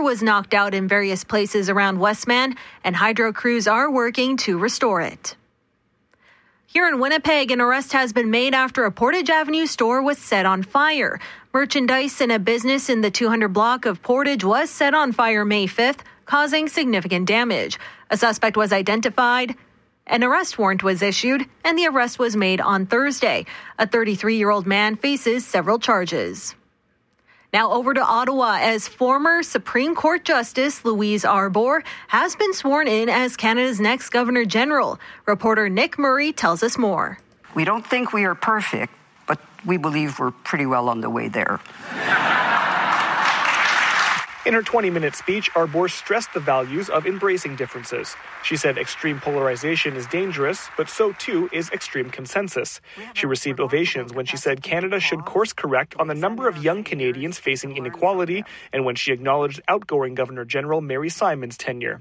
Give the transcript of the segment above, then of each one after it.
was knocked out in various places around Westman, and hydro crews are working to restore it. Here in Winnipeg, an arrest has been made after a Portage Avenue store was set on fire. Merchandise in a business in the 200 block of Portage was set on fire May 5th, causing significant damage. A suspect was identified, an arrest warrant was issued, and the arrest was made on Thursday. A 33-year-old man faces several charges. Now over to Ottawa, as former Supreme Court Justice Louise Arbour has been sworn in as Canada's next Governor General. Reporter Nick Murray tells us more. We don't think we are perfect, but we believe we're pretty well on the way there. In her 20-minute speech, Arbour stressed the values of embracing differences. She said extreme polarization is dangerous, but so too is extreme consensus. She received ovations when she said Canada should course correct on the number of young Canadians facing inequality, and when she acknowledged outgoing Governor General Mary Simon's tenure.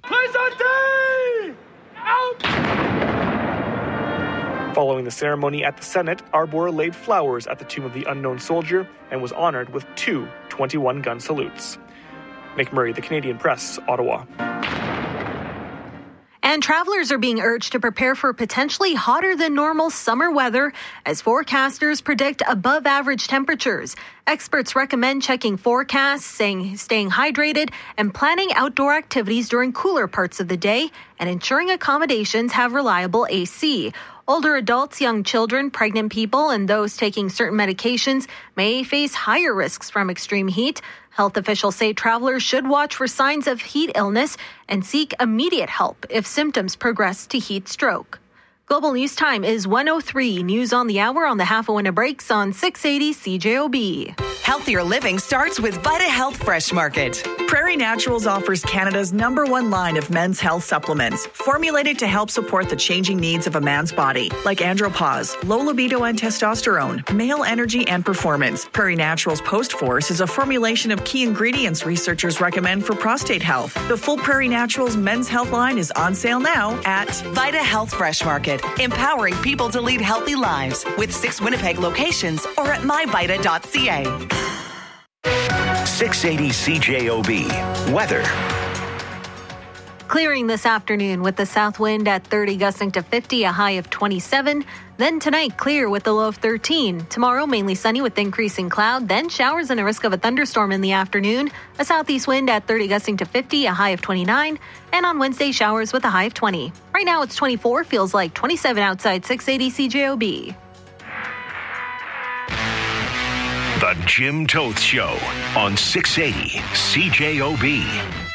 Following the ceremony at the Senate, Arbour laid flowers at the tomb of the unknown soldier and was honored with 2 21-gun salutes. Nick Murray, The Canadian Press, Ottawa. And travelers are being urged to prepare for potentially hotter than normal summer weather as forecasters predict above average temperatures. Experts recommend checking forecasts, staying hydrated, and planning outdoor activities during cooler parts of the day and ensuring accommodations have reliable AC. Older adults, young children, pregnant people, and those taking certain medications may face higher risks from extreme heat. Health officials say travelers should watch for signs of heat illness and seek immediate help if symptoms progress to heat stroke. Global News Time is 1:03. News on the hour on the Half a Winner Breaks on 680 CJOB. Healthier living starts with Vita Health Fresh Market. Prairie Naturals offers Canada's #1 line of men's health supplements, formulated to help support the changing needs of a man's body, like andropause, low libido and testosterone, male energy and performance. Prairie Naturals Post Force is a formulation of key ingredients researchers recommend for prostate health. The full Prairie Naturals men's health line is on sale now at Vita Health Fresh Market, empowering people to lead healthy lives with 6 Winnipeg locations or at myvita.ca. 680 CJOB. Weather. Clearing this afternoon with the south wind at 30 gusting to 50, a high of 27. Then tonight, clear with a low of 13. Tomorrow, mainly sunny with increasing cloud, then showers and a risk of a thunderstorm in the afternoon. A southeast wind at 30 gusting to 50, a high of 29. And on Wednesday, showers with a high of 20. Right now, it's 24, feels like 27 outside 680 CJOB. The Jim Toth Show on 680 CJOB.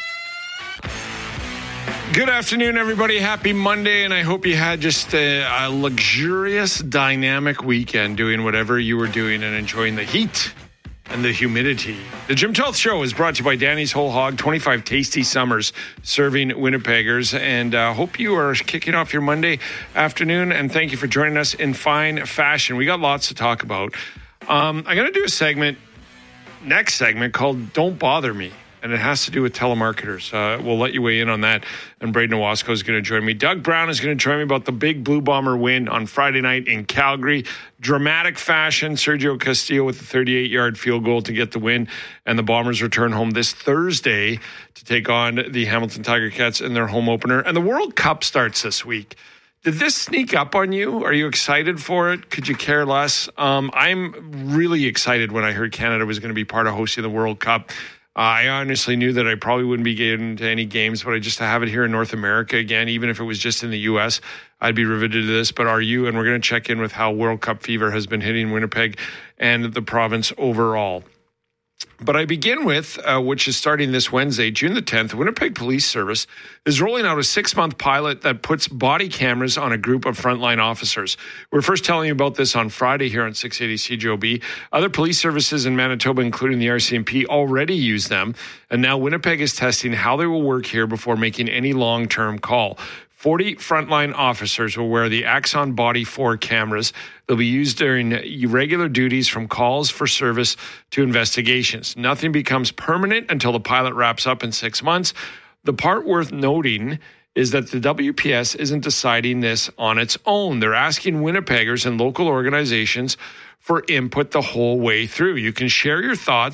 Good afternoon, everybody. Happy Monday, and I hope you had just a luxurious, dynamic weekend doing whatever you were doing and enjoying the heat and the humidity. The Jim Toth Show is brought to you by Danny's Whole Hog, 25 tasty summers serving Winnipeggers, and hope you are kicking off your Monday afternoon, and thank you for joining us in fine fashion. We got lots to talk about. I'm going to do a next segment called Don't Bother Me, and it has to do with telemarketers. We'll let you weigh in on that, and Braden Owasco is going to join me. Doug Brown is going to join me about the big Blue Bomber win on Friday night in Calgary. Dramatic fashion, Sergio Castillo with a 38-yard field goal to get the win, and the Bombers return home this Thursday to take on the Hamilton Tiger Cats in their home opener. And the World Cup starts this week. Did this sneak up on you? Are you excited for it? Could you care less? I'm really excited when I heard Canada was going to be part of hosting the World Cup. I honestly knew that I probably wouldn't be getting to any games, but I just have it here in North America again. Even if it was just in the U.S., I'd be riveted to this. But are you? And we're going to check in with how World Cup fever has been hitting Winnipeg and the province overall. But I begin with, which is starting this Wednesday, June the 10th, Winnipeg Police Service is rolling out a 6-month pilot that puts body cameras on a group of frontline officers. We're first telling you about this on Friday here on 680 CJOB. Other police services in Manitoba, including the RCMP, already use them. And now Winnipeg is testing how they will work here before making any long-term call. 40 frontline officers will wear the Axon Body 4 cameras. They'll be used during regular duties from calls for service to investigations. Nothing becomes permanent until the pilot wraps up in 6 months. The part worth noting is that the WPS isn't deciding this on its own. They're asking Winnipeggers and local organizations for input the whole way through. You can share your thoughts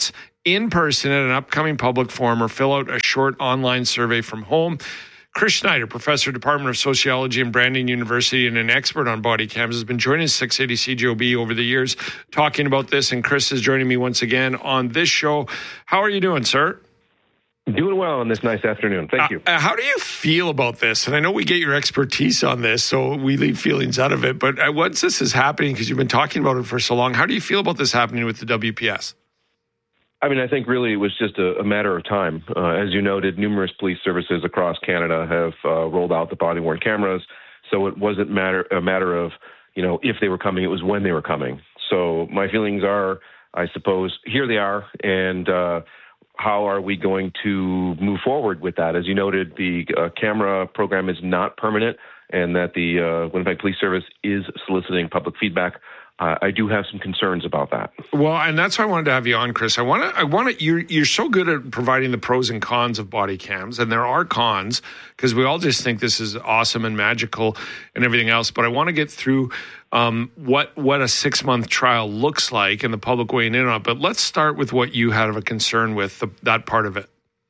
in person at an upcoming public forum or fill out a short online survey from home. Chris Schneider, professor, Department of Sociology and Brandon University, and an expert on body cams, has been joining 680 CJOB over the years talking about this. And Chris is joining me once again on this show. How are you doing, sir? Doing well on this nice afternoon. Thank you. How do you feel about this? And I know we get your expertise on this, so we leave feelings out of it. But once this is happening, because you've been talking about it for so long, how do you feel about this happening with the WPS? I mean, I think really it was just a matter of time. As you noted, numerous police services across Canada have rolled out the body-worn cameras. So it wasn't a matter of, if they were coming, it was when they were coming. So my feelings are, I suppose, here they are. And how are we going to move forward with that? As you noted, the camera program is not permanent and that the Winnipeg Police Service is soliciting public feedback. I do have some concerns about that. Well, and that's why I wanted to have you on, Chris. You're so good at providing the pros and cons of body cams, and there are cons because we all just think this is awesome and magical and everything else. But I want to get through what a 6-month trial looks like and the public weighing in on it. But let's start with what you had of a concern with that part of it.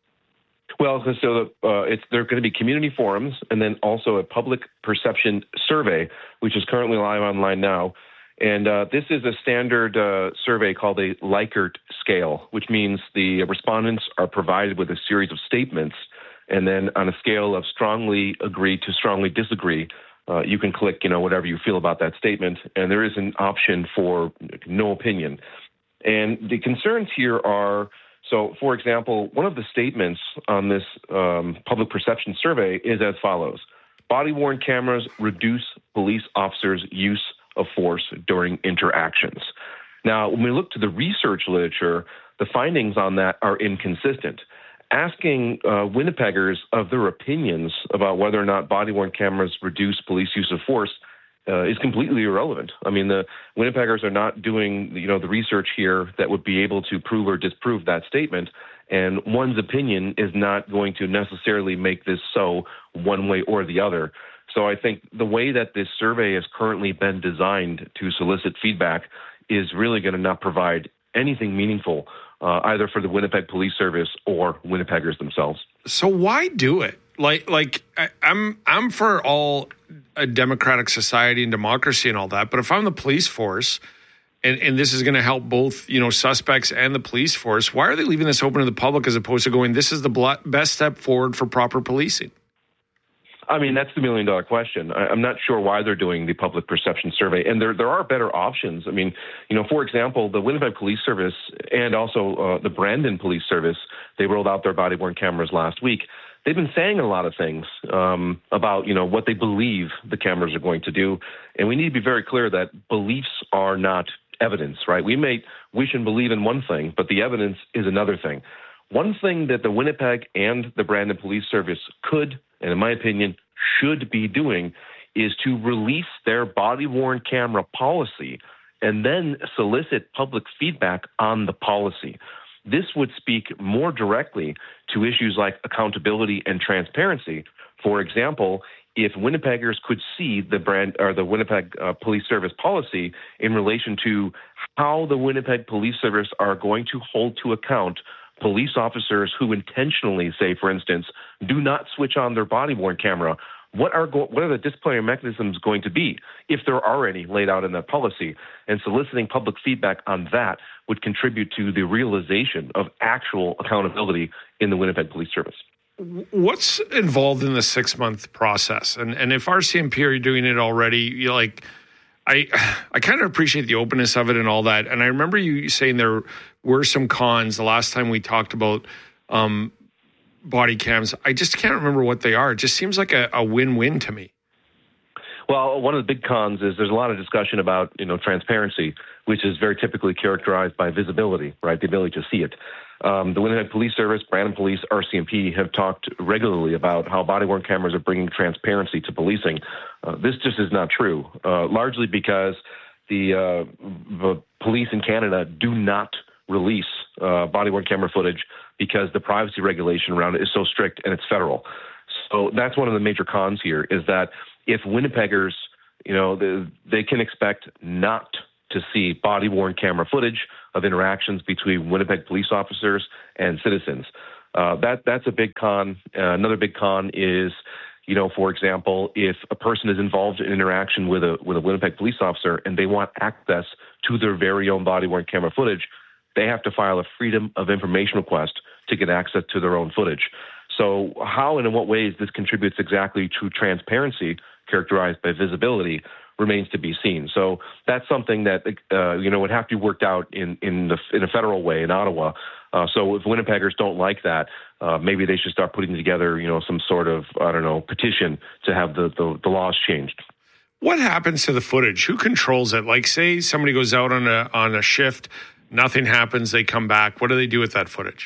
Well, so there are going to be community forums and then also a public perception survey, which is currently live online now. And this is a standard survey called a Likert scale, which means the respondents are provided with a series of statements. And then on a scale of strongly agree to strongly disagree, you can click, whatever you feel about that statement. And there is an option for no opinion. And the concerns here are, so for example, one of the statements on this public perception survey is as follows: body-worn cameras reduce police officers' use of force during interactions. Now, when we look to the research literature, the findings on that are inconsistent. Asking Winnipeggers of their opinions about whether or not body-worn cameras reduce police use of force is completely irrelevant. I mean, the Winnipeggers are not doing, the research here that would be able to prove or disprove that statement, and one's opinion is not going to necessarily make this so one way or the other. So I think the way that this survey has currently been designed to solicit feedback is really going to not provide anything meaningful, either for the Winnipeg Police Service or Winnipeggers themselves. So why do it? I'm for all a democratic society and democracy and all that, but if I'm the police force and this is going to help both, suspects and the police force, why are they leaving this open to the public as opposed to going, this is the best step forward for proper policing? I mean, that's the million-dollar question. I'm not sure why they're doing the public perception survey, and there are better options. I mean, for example, the Winnipeg Police Service and also the Brandon Police Service, they rolled out their body-worn cameras last week. They've been saying a lot of things about, what they believe the cameras are going to do, and we need to be very clear that beliefs are not evidence, right? We may wish and believe in one thing, but the evidence is another thing. One thing that the Winnipeg and the Brandon Police Service could, and in my opinion, should be doing is to release their body-worn camera policy and then solicit public feedback on the policy. This would speak more directly to issues like accountability and transparency. For example, if Winnipeggers could see the Winnipeg Police Service policy in relation to how the Winnipeg Police Service are going to hold to account police officers who intentionally, say, for instance, do not switch on their body-worn camera, what are the disciplinary mechanisms going to be, if there are any laid out in that policy? And soliciting public feedback on that would contribute to the realization of actual accountability in the Winnipeg Police Service. What's involved in the 6-month process? And if RCMP are doing it already, I kind of appreciate the openness of it and all that. And I remember you saying there were some cons the last time we talked about body cams. I just can't remember what they are. It just seems like a win-win to me. Well, one of the big cons is there's a lot of discussion about, transparency, which is very typically characterized by visibility, right? The ability to see it. The Winnipeg Police Service, Brandon Police, RCMP have talked regularly about how body-worn cameras are bringing transparency to policing. This just is not true, largely because the police in Canada do not release body-worn camera footage because the privacy regulation around it is so strict and it's federal. So that's one of the major cons here, is that if Winnipeggers, they can expect not to see body-worn camera footage of interactions between Winnipeg police officers and citizens. That's a big con. Another big con is, for example, if a person is involved in interaction with a Winnipeg police officer and they want access to their very own body-worn camera footage, they have to file a Freedom of Information request to get access to their own footage. So how and in what ways this contributes exactly to transparency, characterized by visibility, remains to be seen. So that's something that would have to be worked out in a federal way in Ottawa. So if Winnipeggers don't like that, maybe they should start putting together some sort of petition to have the laws changed. What happens to the footage? Who controls it? Like, say somebody goes out on a shift, nothing happens, they come back. What do they do with that footage?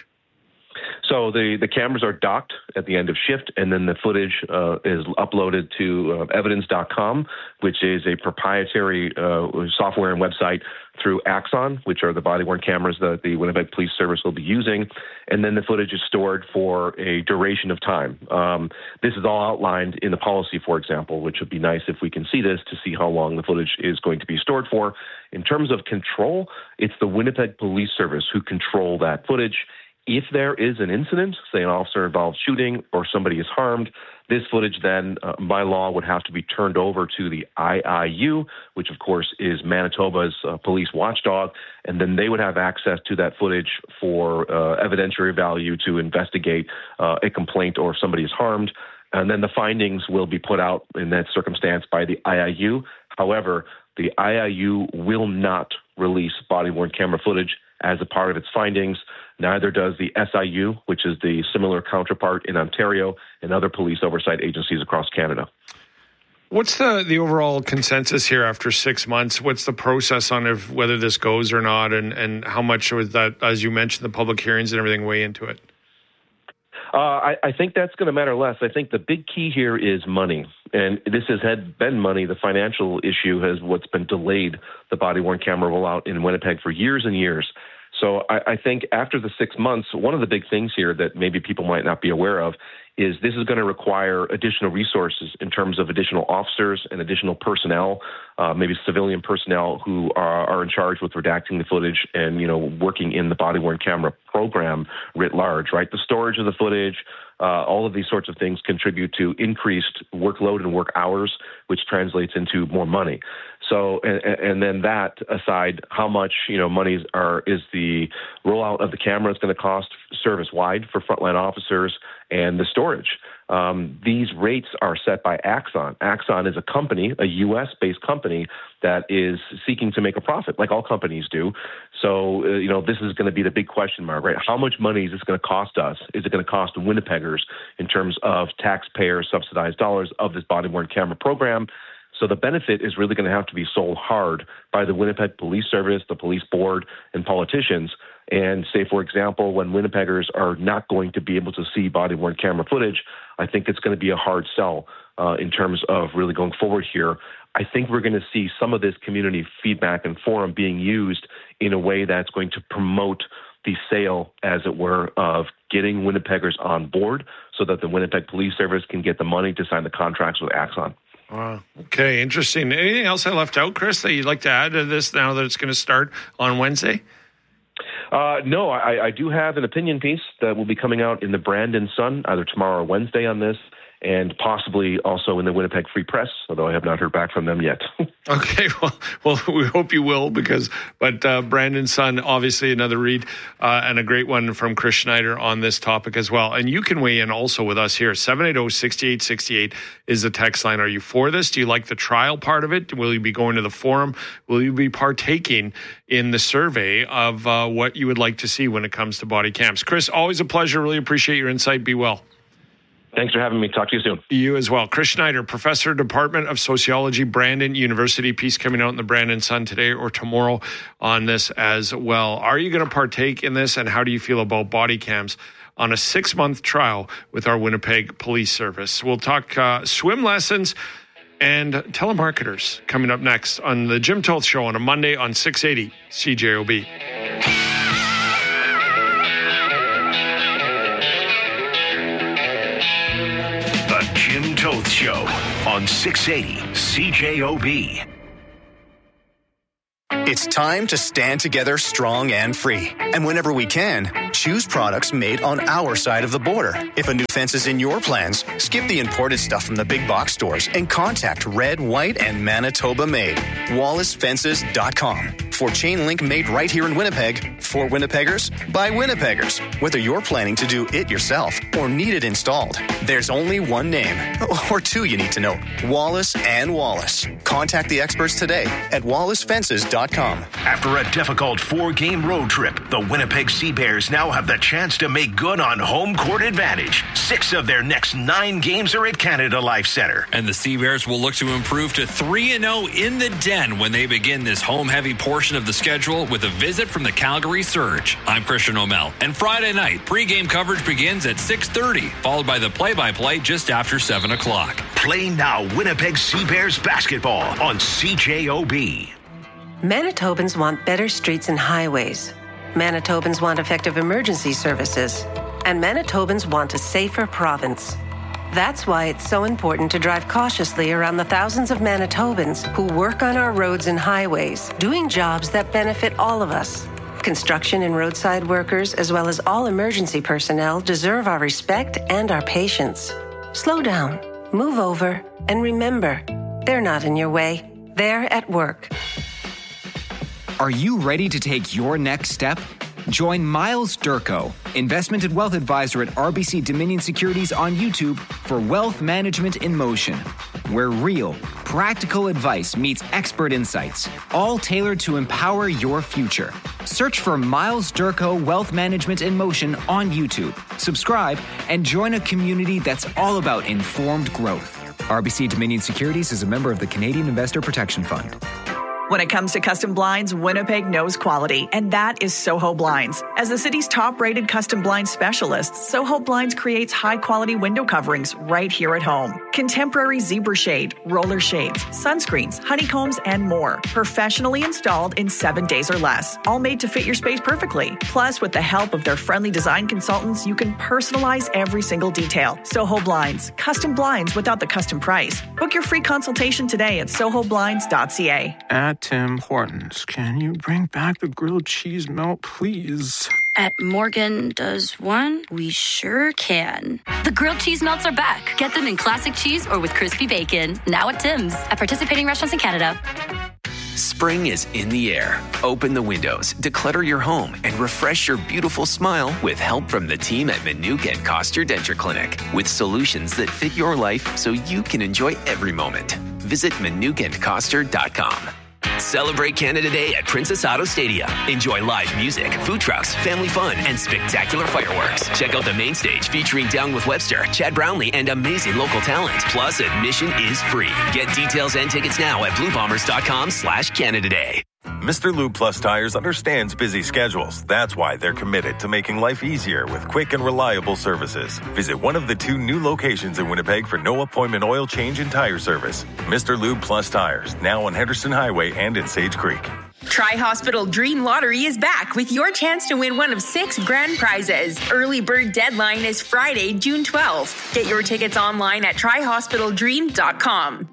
So the cameras are docked at the end of shift, and then the footage is uploaded to evidence.com, which is a proprietary software and website through Axon, which are the body-worn cameras that the Winnipeg Police Service will be using. And then the footage is stored for a duration of time. This is all outlined in the policy, for example, which would be nice if we can see this to see how long the footage is going to be stored for. In terms of control, it's the Winnipeg Police Service who control that footage. If there is an incident, say an officer-involved shooting or somebody is harmed, this footage then, by law, would have to be turned over to the IIU, which, of course, is Manitoba's police watchdog, and then they would have access to that footage for evidentiary value to investigate a complaint or if somebody is harmed. And then the findings will be put out in that circumstance by the IIU. However, the IIU will not release body-worn camera footage as a part of its findings. Neither does the SIU, which is the similar counterpart in Ontario and other police oversight agencies across Canada. What's the overall consensus here after 6 months? What's the process on whether this goes or not, and how much was that, as you mentioned, the public hearings and everything weigh into it? I think that's going to matter less. I think the big key here is money. And this has been money. The financial issue has what's been delayed the body-worn camera rollout in Winnipeg for years and years. So I think after the 6 months, one of the big things here that maybe people might not be aware of is this is going to require additional resources in terms of additional officers and additional personnel, maybe civilian personnel who are in charge with redacting the footage and, working in the body-worn camera program writ large, right? The storage of the footage, all of these sorts of things contribute to increased workload and work hours, which translates into more money. So, and then that aside, how much, money is the rollout of the camera is going to cost service-wide for frontline officers and the storage. These rates are set by Axon. Axon is a company, a U.S.-based company that is seeking to make a profit, like all companies do. So, this is going to be the big question mark, right? How much money is this going to cost us? Is it going to cost Winnipeggers in terms of taxpayer-subsidized dollars of this body-worn camera program? So the benefit is really going to have to be sold hard by the Winnipeg Police Service, the police board, and politicians. And say, for example, when Winnipeggers are not going to be able to see body-worn camera footage, I think it's going to be a hard sell in terms of really going forward here. I think we're going to see some of this community feedback and forum being used in a way that's going to promote the sale, as it were, of getting Winnipeggers on board so that the Winnipeg Police Service can get the money to sign the contracts with Axon. Wow. Okay, interesting. Anything else I left out, Chris, that you'd like to add to this now that it's going to start on Wednesday? No, I do have an opinion piece that will be coming out in the Brandon Sun either tomorrow or Wednesday on this, and possibly also in the Winnipeg Free Press, although I have not heard back from them yet. Okay, well, we hope you will, but Brandon Sun, obviously another read, and a great one from Chris Schneider on this topic as well. And you can weigh in also with us here. 780-6868 is the text line. Are you for this? Do you like the trial part of it? Will you be going to the forum? Will you be partaking in the survey of what you would like to see when it comes to body cams? Chris, always a pleasure. Really appreciate your insight. Be well. Thanks for having me. Talk to you soon. You as well. Chris Schneider, Professor, Department of Sociology, Brandon University. Piece coming out in the Brandon Sun today or tomorrow on this as well. Are you going to partake in this, and how do you feel about body cams on a 6-month trial with our Winnipeg Police Service? We'll talk swim lessons and telemarketers coming up next on the Jim Toth Show on a Monday on 680 CJOB. Jim Toth Show on 680 CJOB. It's time to stand together strong and free. And whenever we can, choose products made on our side of the border. If a new fence is in your plans, skip the imported stuff from the big box stores and contact Red, White, and Manitoba Made. WallaceFences.com. For chain link made right here in Winnipeg, for Winnipeggers, by Winnipeggers. Whether you're planning to do it yourself or need it installed, there's only one name, or two you need to know, Wallace and Wallace. Contact the experts today at WallaceFences.com. After a difficult 4-game road trip, the Winnipeg Sea Bears now have the chance to make good on home court advantage. 6 of their next 9 games are at Canada Life Centre. And the Sea Bears will look to improve to 3-0 in the Den when they begin this home-heavy portion of the schedule with a visit from the Calgary Surge. I'm Christian O'Mell, and Friday night, pregame coverage begins at 6:30, followed by the play-by-play just after 7 o'clock. Play now Winnipeg Sea Bears basketball on CJOB. Manitobans want better streets and highways. Manitobans want effective emergency services. And Manitobans want a safer province. That's why it's so important to drive cautiously around the thousands of Manitobans who work on our roads and highways, doing jobs that benefit all of us. Construction and roadside workers, as well as all emergency personnel, deserve our respect and our patience. Slow down, move over, and remember, they're not in your way. They're at work. Are you ready to take your next step? Join Miles Durko, investment and wealth advisor at RBC Dominion Securities on YouTube for Wealth Management in Motion, where real, practical advice meets expert insights, all tailored to empower your future. Search for Miles Durko Wealth Management in Motion on YouTube. Subscribe and join a community that's all about informed growth. RBC Dominion Securities is a member of the Canadian Investor Protection Fund. When it comes to custom blinds, Winnipeg knows quality, and that is Soho Blinds. As the city's top-rated custom blind specialist, Soho Blinds creates high-quality window coverings right here at home. Contemporary zebra shade, roller shades, sunscreens, honeycombs, and more. Professionally installed in 7 days or less. All made to fit your space perfectly. Plus, with the help of their friendly design consultants, you can personalize every single detail. Soho Blinds. Custom blinds without the custom price. Book your free consultation today at sohoblinds.ca. At Tim Hortons, can you bring back the grilled cheese melt, please? At Morgan Does One, we sure can. The grilled cheese melts are back. Get them in classic cheese or with crispy bacon. Now at Tim's. At participating restaurants in Canada. Spring is in the air. Open the windows, declutter your home, and refresh your beautiful smile with help from the team at Manuk and Koster Denture Clinic. With solutions that fit your life so you can enjoy every moment. Visit manukandkoster.com. Celebrate Canada Day at Princess Auto Stadium. Enjoy live music, food trucks, family fun, and spectacular fireworks. Check out the main stage featuring Down with Webster, Chad Brownlee, and amazing local talent. Plus, admission is free. Get details and tickets now at bluebombers.com/Canada Day. Mr. Lube Plus Tires understands busy schedules. That's why they're committed to making life easier with quick and reliable services. Visit one of the 2 new locations in Winnipeg for no appointment oil change and tire service. Mr. Lube Plus Tires, now on Henderson Highway and in Sage Creek. Tri-Hospital Dream Lottery is back with your chance to win one of 6 grand prizes. Early bird deadline is Friday, June 12th. Get your tickets online at trihospitaldream.com.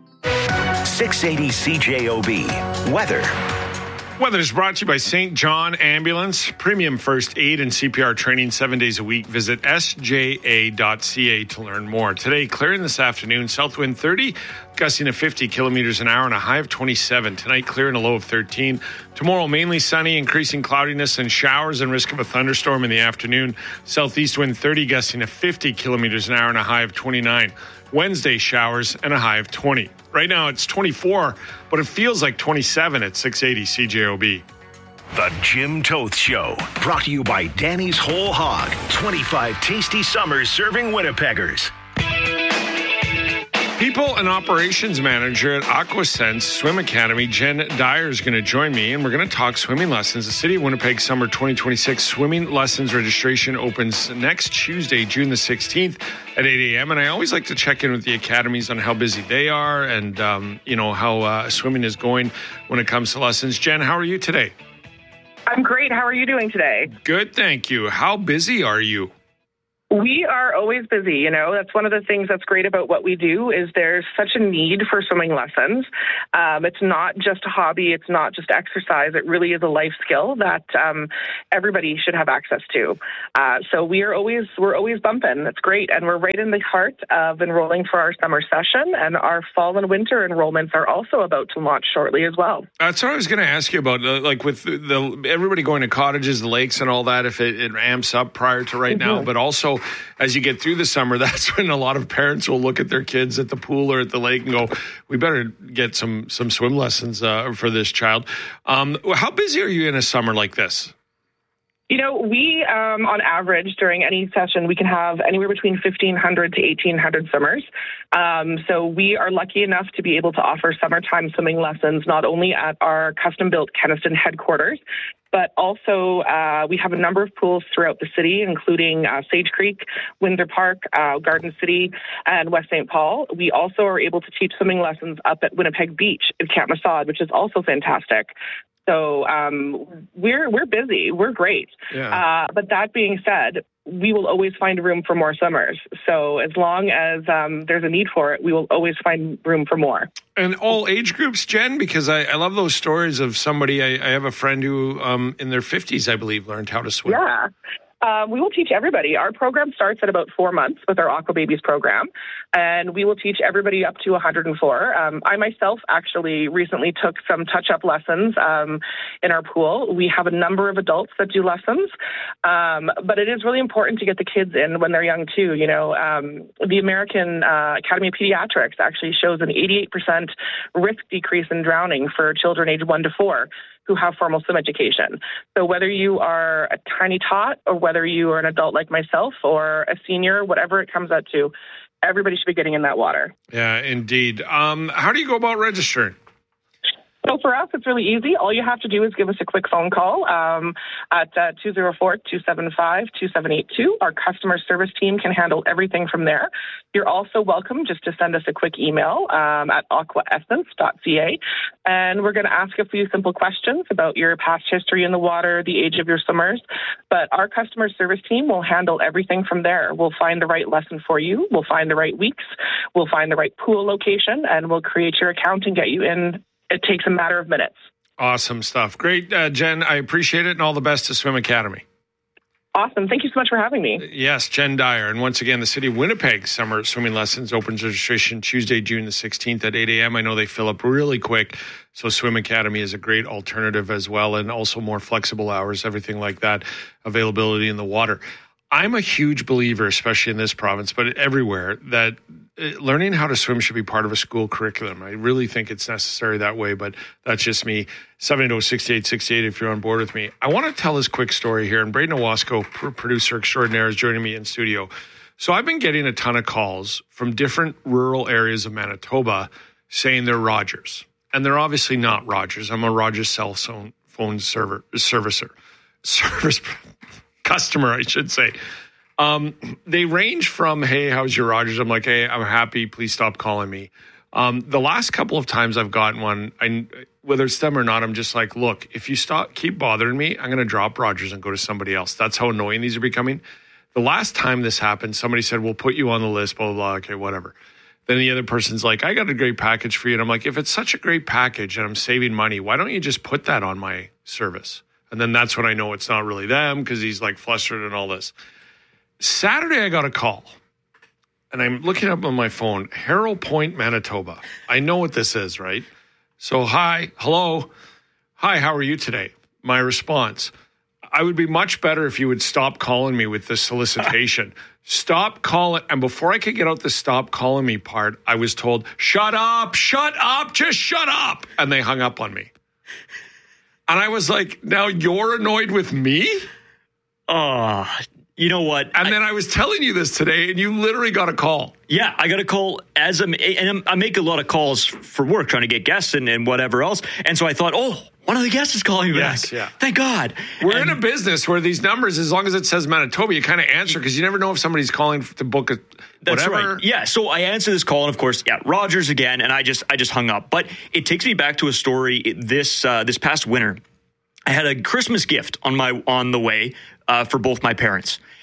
680 CJOB. Weather. Weather is brought to you by St. John Ambulance. Premium first aid and CPR training 7 days a week. Visit sja.ca to learn more. Today, clearing this afternoon. South wind 30, gusting to 50 kilometers an hour and a high of 27. Tonight, clear and a low of 13. Tomorrow, mainly sunny, increasing cloudiness and showers and risk of a thunderstorm in the afternoon. Southeast wind 30, gusting to 50 kilometers an hour and a high of 29. Wednesday, showers and a high of 20. Right now, it's 24, but it feels like 27 at 680 CJOB. The Jim Toth Show, brought to you by Danny's Whole Hog. 25 tasty summers serving Winnipeggers. People and Operations Manager at AquaSense Swim Academy, Jen Dyer, is going to join me, and we're going to talk swimming lessons. The City of Winnipeg Summer 2026 Swimming Lessons registration opens next Tuesday, June the 16th at 8 a.m., and I always like to check in with the academies on how busy they are and, how swimming is going when it comes to lessons. Jen, how are you today? I'm great. How are you doing today? Good, thank you. How busy are you? We are always busy, you know. That's one of the things that's great about what we do is there's such a need for swimming lessons. It's not just a hobby. It's not just exercise. It really is a life skill that everybody should have access to. So we're always bumping. That's great. And we're right in the heart of enrolling for our summer session, and our fall and winter enrollments are also about to launch shortly as well. That's what I was going to ask you about, like with everybody going to cottages, the lakes and all that, if it amps up prior to right now, but also as you get through the summer, that's when a lot of parents will look at their kids at the pool or at the lake and go, we better get some swim lessons for this child. How busy are you in a summer like this? You know, we, on average, during any session, we can have anywhere between 1,500 to 1,800 swimmers. So we are lucky enough to be able to offer summertime swimming lessons, not only at our custom-built Kenaston headquarters, but also we have a number of pools throughout the city, including Sage Creek, Windsor Park, Garden City, and West St. Paul. We also are able to teach swimming lessons up at Winnipeg Beach in Camp Masad, which is also fantastic. So we're busy. We're great. Yeah. But that being said, we will always find room for more swimmers. So as long as there's a need for it, we will always find room for more. And all age groups, Jen, because I love those stories of somebody. I have a friend who in their 50s, I believe, learned how to swim. Yeah. We will teach everybody. Our program starts at about 4 months with our Aqua Babies program, and we will teach everybody up to 104. I myself actually recently took some touch-up lessons in our pool. We have a number of adults that do lessons, but it is really important to get the kids in when they're young too. You know, the American Academy of Pediatrics actually shows an 88% risk decrease in drowning for children aged 1 to 4. Who have formal swim education. So whether you are a tiny tot or whether you are an adult like myself or a senior, whatever it comes out to, everybody should be getting in that water. Yeah, indeed. How do you go about registering? So for us, it's really easy. All you have to do is give us a quick phone call at 204-275-2782. Our customer service team can handle everything from there. You're also welcome just to send us a quick email at aquaessence.ca. And we're going to ask a few simple questions about your past history in the water, the age of your swimmers. But our customer service team will handle everything from there. We'll find the right lesson for you. We'll find the right weeks. We'll find the right pool location, and we'll create your account and get you in. It takes a matter of minutes. Awesome stuff. Great, Jen. I appreciate it, and all the best to Swim Academy. Awesome. Thank you so much for having me. Yes, Jen Dyer. And once again, the City of Winnipeg Summer Swimming Lessons opens registration Tuesday, June the 16th at 8 a.m. I know they fill up really quick, so Swim Academy is a great alternative as well, and also more flexible hours, everything like that, availability in the water. I'm a huge believer, especially in this province, but everywhere, that learning how to swim should be part of a school curriculum. I really think it's necessary that way, but that's just me. 780-6868 if you're on board with me. I want to tell this quick story here, and Braden Owasco, producer extraordinaire, is joining me in studio. So I've been getting a ton of calls from different rural areas of Manitoba saying they're Rogers. And they're obviously not Rogers. I'm a Rogers cell phone customer, I should say. They range from, hey, how's your Rogers? I'm like, hey, I'm happy. Please stop calling me. The last couple of times I've gotten one, whether it's them or not, I'm just like, look, if you keep bothering me, I'm going to drop Rogers and go to somebody else. That's how annoying these are becoming. The last time this happened, somebody said, we'll put you on the list, blah, blah, blah. Okay, whatever. Then the other person's like, I got a great package for you. And I'm like, if it's such a great package and I'm saving money, why don't you just put that on my service? And then that's when I know it's not really them because he's like flustered and all this. Saturday, I got a call. And I'm looking up on my phone, Harrow Point, Manitoba. I know what this is, right? So, hi, hello. Hi, how are you today? My response, I would be much better if you would stop calling me with this solicitation. Stop calling. And before I could get out the stop calling me part, I was told, shut up, just shut up. And they hung up on me. And I was like, now you're annoyed with me? Oh, you know what? And then I was telling you this today, and you literally got a call. Yeah, I got a call I make a lot of calls for work, trying to get guests and whatever else. And so I thought, one of the guests is calling me back. Yeah. Thank God. We're in a business where these numbers, as long as it says Manitoba, you kind of answer because you never know if somebody's calling to book a That's whatever. right. Yeah. So I answer this call, and of course, Rogers again, and I just hung up. But it takes me back to a story this past winter. I had a Christmas gift on the way for both my parents.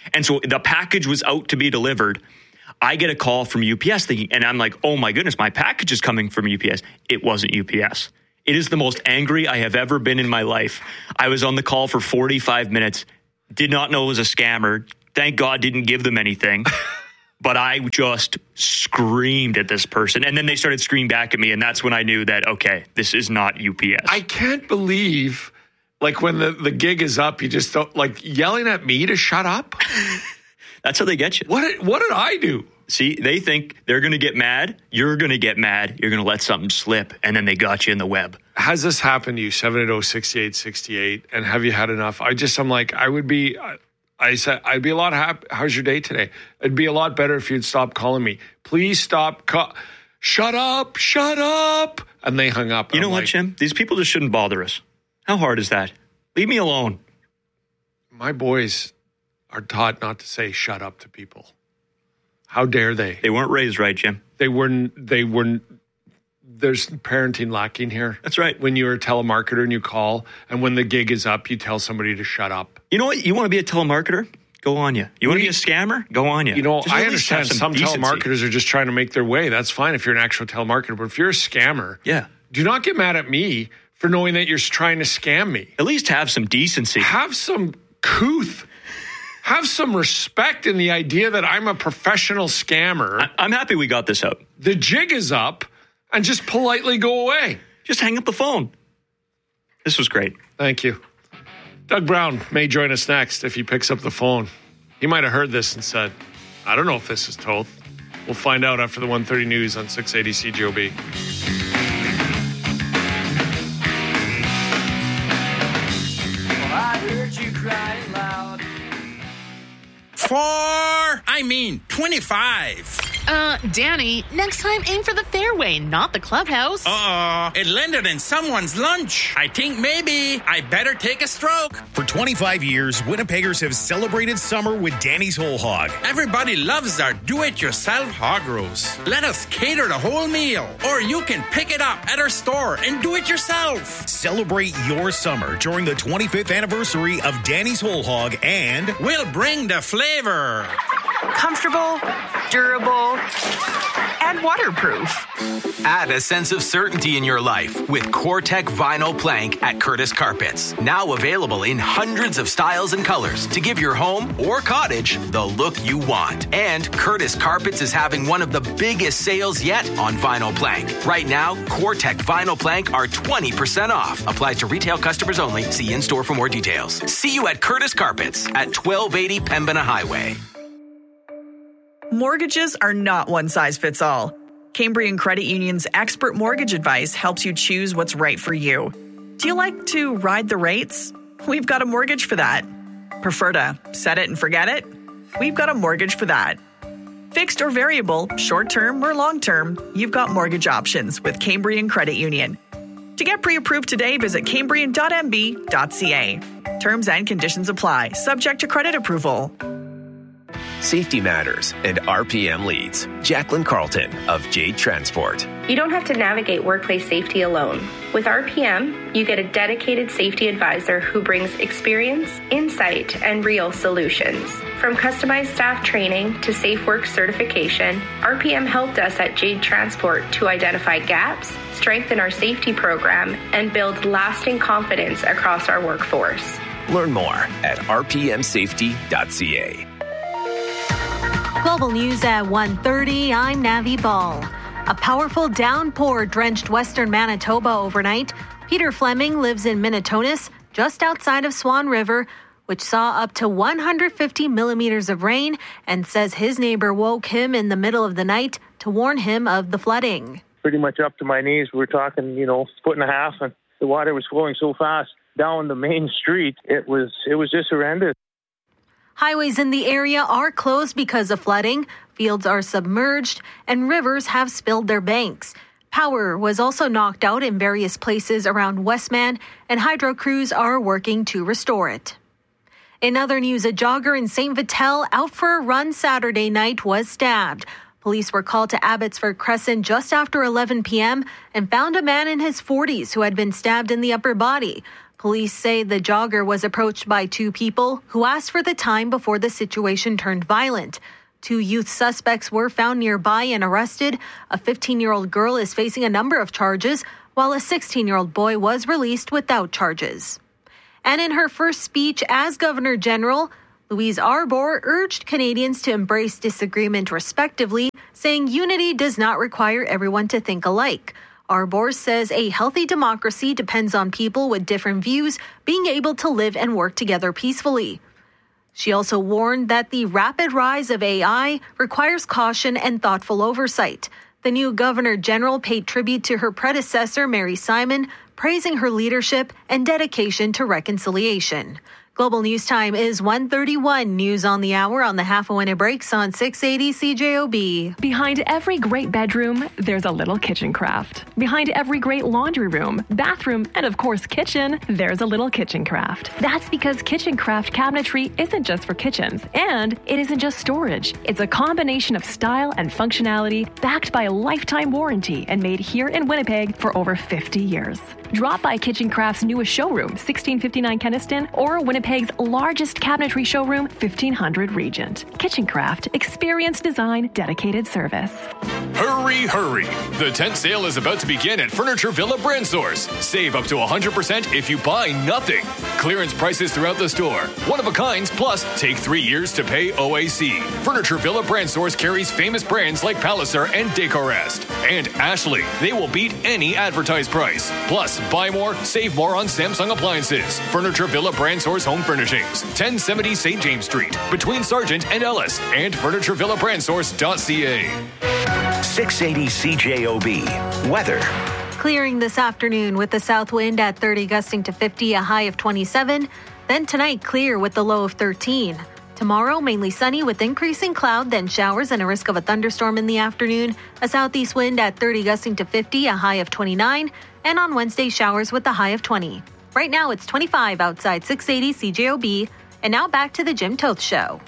And so the package was out to be delivered. I get a call from UPS thinking, and I'm like, oh my goodness, my package is coming from UPS. It wasn't UPS. It is the most angry I have ever been in my life. I was on the call for 45 minutes, did not know it was a scammer. Thank God didn't give them anything. But I just screamed at this person. And then they started screaming back at me. And that's when I knew that, okay, this is not UPS. I can't believe, like, when the gig is up, you just don't, like, yelling at me to shut up. That's how they get you. What did I do? See, they think they're going to get mad. You're going to get mad. You're going to let something slip. And then they got you in the web. Has this happened to you, 780-6868? And have you had enough? I'm like, I said, I'd be a lot happy. How's your day today? It'd be a lot better if you'd stop calling me. Please stop. Shut up. And they hung up. You know what, Jim? These people just shouldn't bother us. How hard is that? Leave me alone. My boys are taught not to say shut up to people. How dare they? They weren't raised right, Jim. They weren't. There's parenting lacking here. That's right. When you're a telemarketer and you call, and when the gig is up, you tell somebody to shut up. You know what? You want to be a telemarketer? Go on you. You want to be a scammer? Go on you. You know, Just I understand some telemarketers are just trying to make their way. That's fine if you're an actual telemarketer. But if you're a scammer, do not get mad at me for knowing that you're trying to scam me. At least have some decency. Have some couth. Have some respect in the idea that I'm a professional scammer. I'm happy we got this out. The jig is up, and just politely go away. Just hang up the phone. This was great. Thank you. Doug Brown may join us next if he picks up the phone. He might have heard this and said, I don't know if this is Toth. We'll find out after the 1:30 news on 680 CJOB. Well, I heard you crying loud. 25. Danny, next time aim for the fairway, not the clubhouse. It landed in someone's lunch. I think maybe I better take a stroke. For 25 years, Winnipeggers have celebrated summer with Danny's Whole Hog. Everybody loves our do-it-yourself hog roast. Let us cater the whole meal, or you can pick it up at our store and do it yourself. Celebrate your summer during the 25th anniversary of Danny's Whole Hog, and we'll bring the flavor. Comfortable, durable, and waterproof. Add a sense of certainty in your life with CoreTech Vinyl Plank at Curtis Carpets. Now available in hundreds of styles and colors to give your home or cottage the look you want. And Curtis Carpets is having one of the biggest sales yet on vinyl plank. Right now, CoreTech Vinyl Plank are 20% off. Applies to retail customers only. See in-store for more details. See you at Curtis Carpets at 1280 Pembina Highway. Mortgages are not one size fits all. Cambrian Credit Union's expert mortgage advice helps you choose what's right for you. Do you like to ride the rates? We've got a mortgage for that. Prefer to set it and forget it? We've got a mortgage for that. Fixed or variable, short-term or long-term, you've got mortgage options with Cambrian Credit Union. To get pre-approved today, visit cambrian.mb.ca. Terms and conditions apply, subject to credit approval. Safety matters, and RPM leads. Jacqueline Carlton of Jade Transport. You don't have to navigate workplace safety alone. With RPM, you get a dedicated safety advisor who brings experience, insight, and real solutions. From customized staff training to safe work certification, RPM helped us at Jade Transport to identify gaps, strengthen our safety program, and build lasting confidence across our workforce. Learn more at rpmsafety.ca. Global News at 1:30. I'm Navi Ball. A powerful downpour drenched western Manitoba overnight. Peter Fleming lives in Minnetonka, just outside of Swan River, which saw up to 150 millimeters of rain, and says his neighbor woke him in the middle of the night to warn him of the flooding. Pretty much up to my knees. We're talking, foot and a half, and the water was flowing so fast down the main street. It was just horrendous. Highways in the area are closed because of flooding. Fields are submerged and rivers have spilled their banks. Power was also knocked out in various places around Westman, and hydro crews are working to restore it. In other news, a jogger in St. Vital out for a run Saturday night was stabbed. Police were called to Abbotsford Crescent just after 11 p.m. and found a man in his 40s who had been stabbed in the upper body. Police say the jogger was approached by two people who asked for the time before the situation turned violent. Two youth suspects were found nearby and arrested. A 15-year-old girl is facing a number of charges, while a 16-year-old boy was released without charges. And in her first speech as Governor General, Louise Arbour urged Canadians to embrace disagreement respectively, saying unity does not require everyone to think alike. Arbour says a healthy democracy depends on people with different views being able to live and work together peacefully. She also warned that the rapid rise of AI requires caution and thoughtful oversight. The new Governor General paid tribute to her predecessor, Mary Simon, praising her leadership and dedication to reconciliation. Global News Time is 1:31. News on the hour on the half a minute breaks on 680 CJOB. Behind every great bedroom, there's a little kitchen craft. Behind every great laundry room, bathroom, and of course kitchen, there's a little kitchen craft. That's because Kitchen Craft cabinetry isn't just for kitchens, and it isn't just storage. It's a combination of style and functionality backed by a lifetime warranty and made here in Winnipeg for over 50 years. Drop by Kitchen Craft's newest showroom, 1659 Kenniston, or Winnipeg's largest cabinetry showroom, 1500 Regent. Kitchen Craft, experience, design, dedicated service. Hurry, hurry! The tent sale is about to begin at Furniture Villa Brand Source. Save up to 100% if you buy nothing. Clearance prices throughout the store. One of a kinds, plus take 3 years to pay OAC. Furniture Villa Brand Source carries famous brands like Palliser and Decorest. And Ashley. They will beat any advertised price. Plus, buy more, save more on Samsung appliances. Furniture Villa Brand Source Home Furnishings, 1070 St. James Street, between Sargent and Ellis, and FurnitureVillaBrandSource.ca. 680 CJOB. Weather. Clearing this afternoon with the south wind at 30 gusting to 50, a high of 27. Then tonight, clear with the low of 13. Tomorrow, mainly sunny with increasing cloud, then showers and a risk of a thunderstorm in the afternoon. A southeast wind at 30 gusting to 50, a high of 29. And on Wednesday, showers with a high of 20. Right now, it's 25 outside 680 CJOB. And now back to the Jim Toth Show.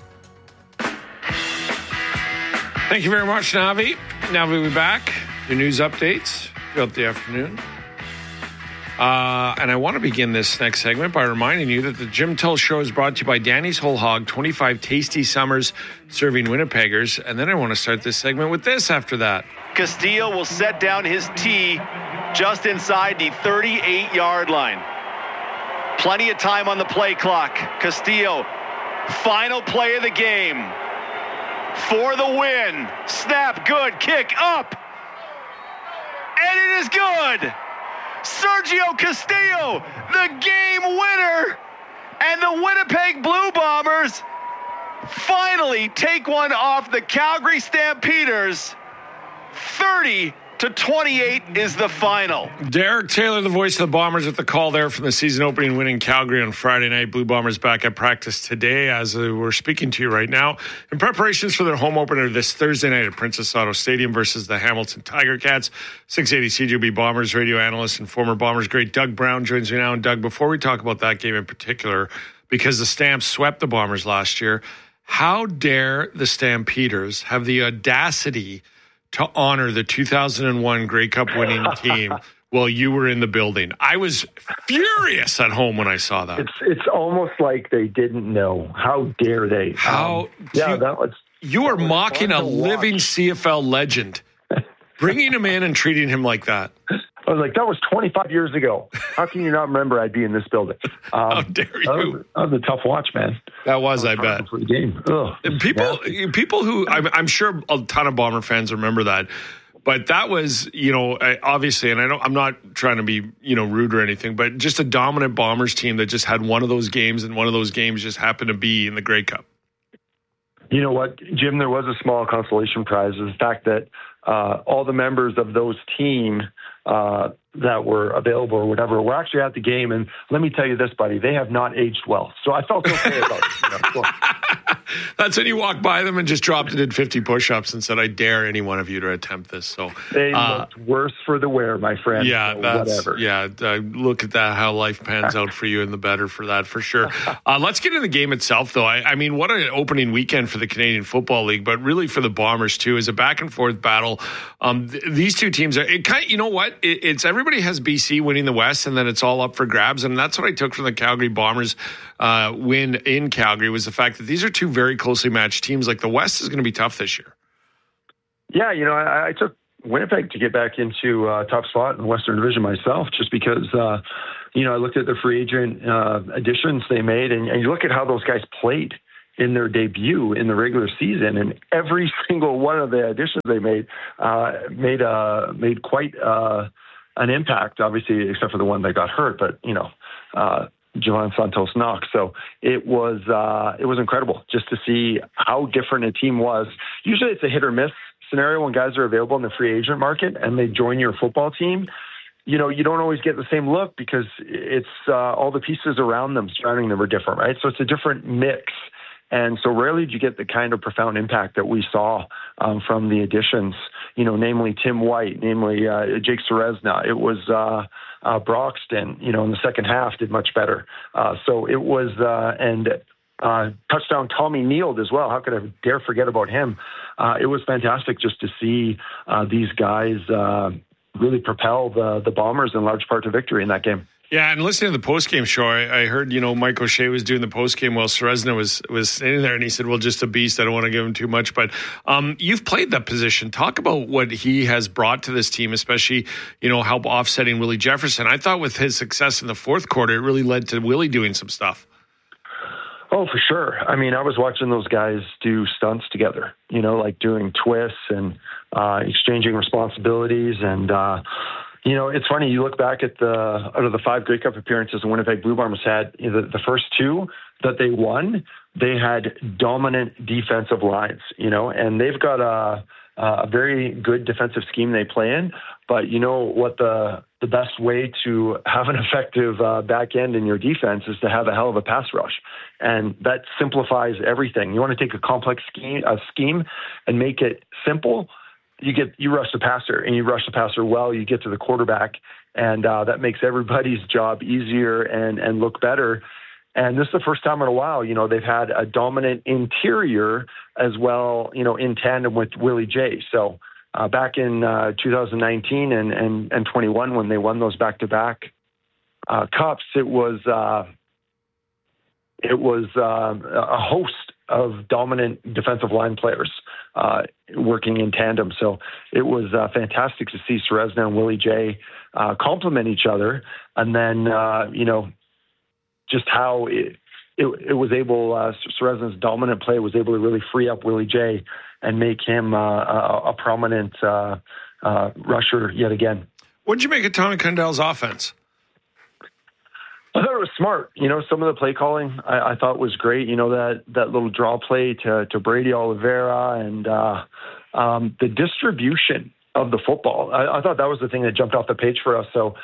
Thank you very much, Navi. Now we'll be back. Your news updates throughout the afternoon. And I want to begin this next segment by reminding you that the Jim Toth Show is brought to you by Danny's Whole Hog, 25 tasty summers serving Winnipeggers. And then I want to start this segment with this after that. Castillo will set down his tee just inside the 38-yard line. Plenty of time on the play clock. Castillo, final play of the game. For the win. Snap, good, kick, up. And it is good. Sergio Castillo, the game winner. And the Winnipeg Blue Bombers finally take one off the Calgary Stampeders. 30-28 is the final. Derek Taylor, the voice of the Bombers, with the call there from the season opening win in Calgary on Friday night. Blue Bombers back at practice today as we're speaking to you right now in preparations for their home opener this Thursday night at Princess Auto Stadium versus the Hamilton Tiger Cats. 680 CJOB Bombers radio analyst and former Bombers great Doug Brown joins me now. And Doug, before we talk about that game in particular, because the Stamps swept the Bombers last year, how dare the Stampeders have the audacity to honor the 2001 Grey Cup winning team while you were in the building? I was furious at home when I saw that. It's almost like they didn't know. How dare they? You are mocking a living CFL legend, bringing him in and treating him like that. I was like, that was 25 years ago. How can you not remember I'd be in this building? How dare you? That was a tough watch, man. That was, I bet. For the game. And people who, I'm sure a ton of Bomber fans remember that. But that was, obviously, and I'm not trying to be, rude or anything, but just a dominant Bombers team that just had one of those games, and one of those games just happened to be in the Grey Cup. You know what, Jim, there was a small consolation prize. The fact that all the members of those team that were available or whatever were actually at the game. And let me tell you this, buddy, they have not aged well. So I felt okay about it. That's when you walked by them and just dropped and did 50 push-ups and said, I dare any one of you to attempt this. So they looked worse for the wear, my friend. Yeah, so whatever. Yeah, look at that, how life pans out for you, and the better for that, for sure. Let's get into the game itself, though. I mean, what an opening weekend for the Canadian Football League, but really for the Bombers, too, is a back-and-forth battle. These two teams are, you know what? It's everybody everybody has BC winning the West, and then it's all up for grabs. And that's what I took from the Calgary Bombers win in Calgary, was the fact that these are two very closely matched teams. Like, the West is going to be tough this year. Yeah, I took Winnipeg to get back into a top spot in the Western Division myself, just because, I looked at the free agent additions they made, and you look at how those guys played in their debut in the regular season, and every single one of the additions they made quite an impact, obviously, except for the one that got hurt, but, Jovan Santos Knox. So it was incredible just to see how different a team was. Usually it's a hit or miss scenario when guys are available in the free agent market and they join your football team. You don't always get the same look because it's all the pieces around them, surrounding them, are different, right? So it's a different mix. And so rarely do you get the kind of profound impact that we saw from the additions, namely Tim White, namely Jake Serezna. It was Broxton, in the second half did much better. So it was, touchdown Tommy Neild as well. How could I dare forget about him? It was fantastic just to see these guys really propel the Bombers in large part to victory in that game. Yeah, and listening to the postgame show, I heard, Mike O'Shea was doing the postgame while Serezna was sitting there, and he said, well, just a beast. I don't want to give him too much. But you've played that position. Talk about what he has brought to this team, especially, help offsetting Willie Jefferson. I thought with his success in the fourth quarter, it really led to Willie doing some stuff. Oh, for sure. I mean, I was watching those guys do stunts together, like doing twists and exchanging responsibilities. And, it's funny, you look back at out of the 5 Grey Cup appearances the Winnipeg Blue Bombers had, the first 2 that they won, they had dominant defensive lines, and they've got a very good defensive scheme they play in. But what the best way to have an effective back end in your defense is to have a hell of a pass rush. And that simplifies everything. You want to take a complex scheme and make it simple. You rush the passer, and you rush the passer well, you get to the quarterback, and that makes everybody's job easier and look better. And this is the first time in a while, they've had a dominant interior as well, in tandem with Willie J. So back in 2019 and 21, when they won those back-to-back cups, it was a host of dominant defensive line players working in tandem. So it was fantastic to see Serezna and Willie J complement each other. And then, just how it was able, Serezna's dominant play was able to really free up Willie J and make him a prominent rusher yet again. What did you make of Tony Cundell's offense? I thought it was smart. Some of the play calling I thought was great. That little draw play to Brady Oliveira and the distribution of the football. I thought that was the thing that jumped off the page for us. So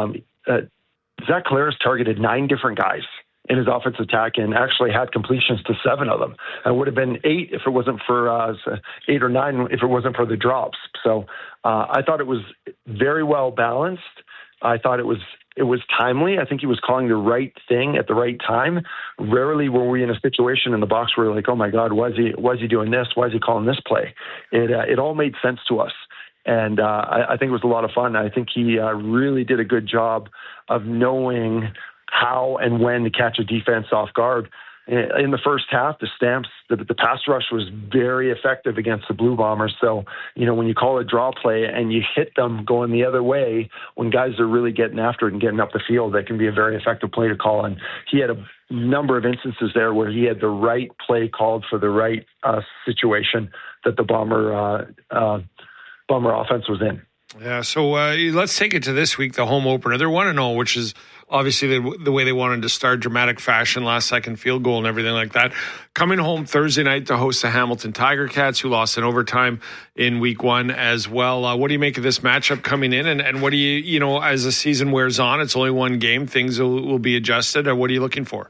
Zach Collaros targeted 9 different guys in his offensive attack and actually had completions to 7 of them. It would have been 8 if it wasn't for 8 or 9 if it wasn't for the drops. So I thought it was very well balanced. I thought it was timely. I think he was calling the right thing at the right time. Rarely were we in a situation in the box where we're like, oh my God, why is he doing this? Why is he calling this play? It all made sense to us. And I think it was a lot of fun. I think he really did a good job of knowing how and when to catch a defense off guard. In the first half, the pass rush was very effective against the Blue Bombers. So, when you call a draw play and you hit them going the other way, when guys are really getting after it and getting up the field, that can be a very effective play to call. And he had a number of instances there where he had the right play called for the right situation that the Bomber offense was in. Yeah, so let's take it to this week, the home opener. They're 1-0, which is obviously the way they wanted to start, dramatic fashion, last-second field goal and everything like that. Coming home Thursday night to host the Hamilton Tiger Cats, who lost in overtime in week 1 as well. What do you make of this matchup coming in? And what do you, as the season wears on, it's only one game, things will be adjusted. Or what are you looking for?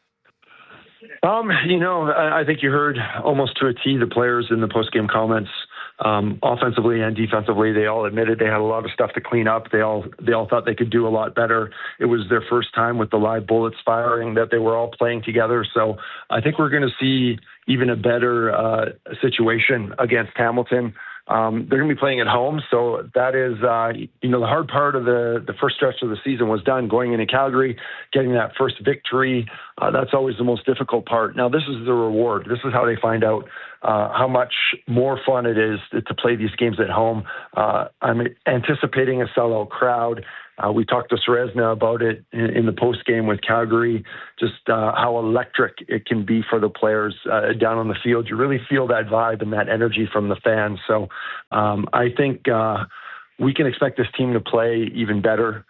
I think you heard almost to a T the players in the post-game comments. Offensively and defensively, they all admitted they had a lot of stuff to clean up. They all thought they could do a lot better. It was their first time with the live bullets firing that they were all playing together. So I think we're going to see even a better situation against Hamilton. They're going to be playing at home, so that is, the hard part of the first stretch of the season was done, going into Calgary, getting that first victory. That's always the most difficult part. Now, this is the reward. This is how they find out how much more fun it is to play these games at home. I'm anticipating a sellout crowd. We talked to Serezna about it in the post game with Calgary, just how electric it can be for the players down on the field. You really feel that vibe and that energy from the fans. So I think we can expect this team to play even better,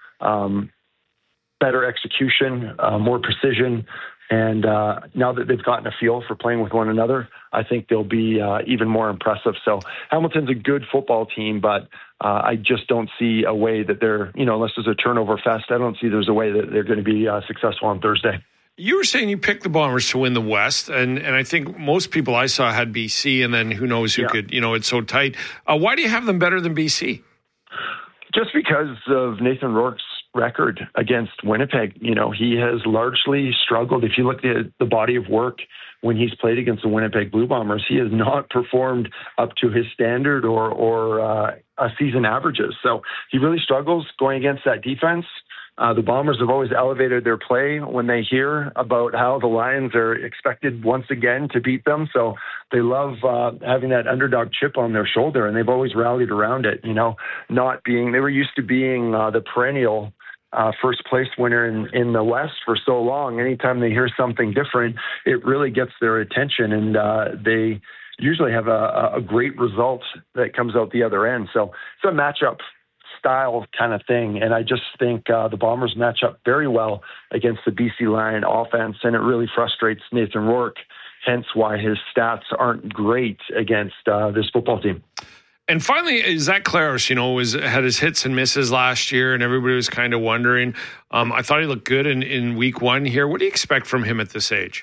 better execution, more precision. And now that they've gotten a feel for playing with one another, I think they'll be even more impressive. So Hamilton's a good football team, but I just don't see a way that they're, unless there's a turnover fest, I don't see there's a way that they're going to be successful on Thursday. You were saying you picked the Bombers to win the West, and I think most people I saw had BC, and then who knows who could, it's so tight. Why do you have them better than BC? Just because of Nathan Rourke's record against Winnipeg. He has largely struggled. If you look at the body of work when he's played against the Winnipeg Blue Bombers, he has not performed up to his standard or season averages. So he really struggles going against that defense. The Bombers have always elevated their play when they hear about how the Lions are expected once again to beat them. So they love having that underdog chip on their shoulder, and they've always rallied around it. They were used to being the perennial first place winner in the West for so long. Anytime they hear something different, it really gets their attention, and they usually have a great result that comes out the other end. So it's a matchup style kind of thing, and I just think the Bombers match up very well against the BC Lion offense, and it really frustrates Nathan Rourke, hence why his stats aren't great against this football team. And finally, Zach Collaros, had his hits and misses last year, and everybody was kind of wondering. I thought he looked good in week one here. What do you expect from him at this age?